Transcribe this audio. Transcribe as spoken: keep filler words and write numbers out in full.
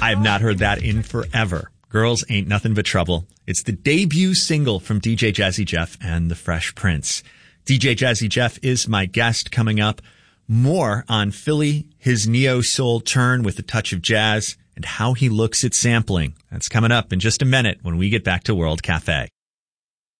I have not heard that in forever. Girls Ain't Nothing But Trouble. It's the debut single from D J Jazzy Jeff and the Fresh Prince. D J Jazzy Jeff is my guest coming up. More on Philly, his neo-soul turn with a touch of jazz, and how he looks at sampling. That's coming up in just a minute when we get back to World Cafe.